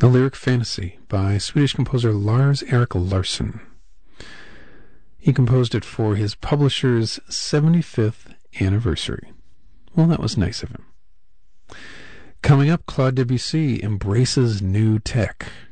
A Lyric Fantasy by Swedish composer Lars-Erik Larsson. He composed it for his publisher's 75th anniversary. Well, that was nice of him. Coming up, Claude Debussy embraces new tech.